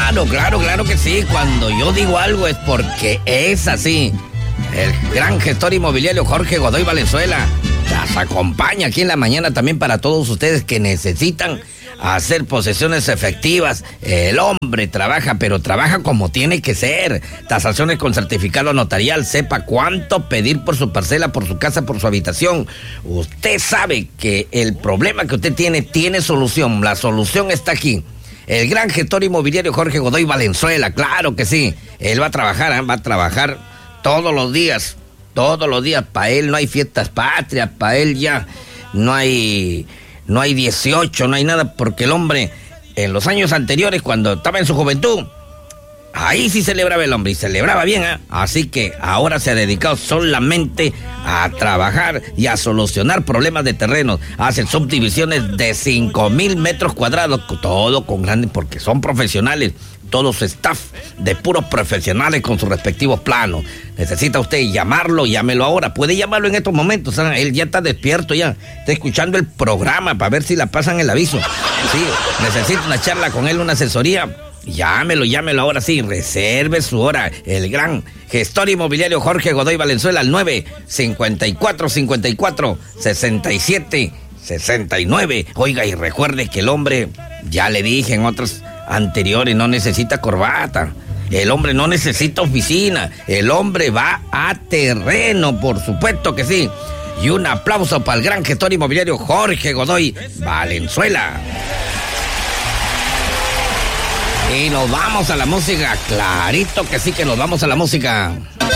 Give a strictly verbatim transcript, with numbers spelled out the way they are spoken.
Claro, claro, claro que sí. Cuando yo digo algo es porque es así. El gran gestor inmobiliario Jorge Godoy Valenzuela las acompaña aquí en la mañana también para todos ustedes que necesitan hacer posesiones efectivas. El hombre trabaja, pero trabaja como tiene que ser. Tasaciones con certificado notarial. Sepa cuánto pedir por su parcela, por su casa, por su habitación. Usted sabe que el problema que usted tiene tiene solución. La solución está aquí. El gran gestor inmobiliario Jorge Godoy Valenzuela, claro que sí. Él va a trabajar, ¿eh? va a trabajar todos los días. Todos los días. Para él no hay fiestas patrias. Para él ya no hay... No hay dieciocho, no hay nada, porque el hombre, en los años anteriores, cuando estaba en su juventud, ahí sí celebraba el hombre, y celebraba bien, ¿eh? Así que ahora se ha dedicado solamente a trabajar y a solucionar problemas de terrenos. Hacen subdivisiones de cinco mil metros cuadrados, todo con grandes, porque son profesionales. Todo su staff de puros profesionales con sus respectivos planos. Necesita usted llamarlo, llámelo ahora. Puede llamarlo en estos momentos. ¿Sabes? Él ya está despierto ya. Está escuchando el programa para ver si la pasan el aviso. Sí, necesita una charla con él, una asesoría. Llámelo, llámelo ahora sí. Reserve su hora. El gran gestor inmobiliario Jorge Godoy Valenzuela al nueve cincuenta y cuatro cincuenta y cuatro sesenta y siete sesenta y nueve. Oiga, y recuerde que el hombre, ya le dije en otros anteriores, no necesita corbata. El hombre no necesita oficina. El hombre va a terreno, por supuesto que sí. Y un aplauso para el gran gestor inmobiliario Jorge Godoy Valenzuela. Y nos vamos a la música, clarito que sí que nos vamos a la música.